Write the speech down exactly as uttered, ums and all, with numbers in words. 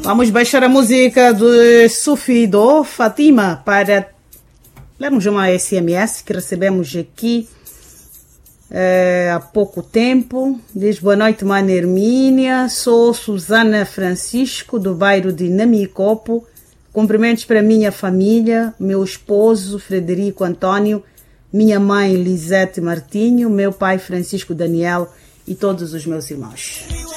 Vamos baixar a música do Sufido Fatima para lermos uma S M S que recebemos aqui é, há pouco tempo. Diz: boa noite, Mana Hermínia. Sou Susana Francisco, do bairro de Namicopo. Cumprimentos para minha família, meu esposo Frederico Antônio, minha mãe Lisete Martinho, meu pai Francisco Daniel e todos os meus irmãos.